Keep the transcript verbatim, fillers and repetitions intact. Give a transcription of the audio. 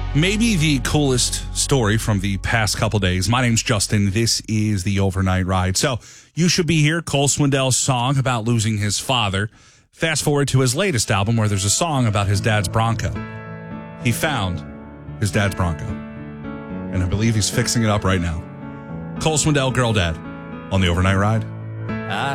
Maybe the coolest story from the past couple days. My name's Justin. This is the Overnight Ride. So You Should Be Here, Cole Swindell's song about losing his father. Fast forward to his latest album where there's a song about his dad's Bronco. He found his dad's Bronco. And I believe he's fixing it up right now. Cole Swindell, Girl Dad, on the Overnight Ride. I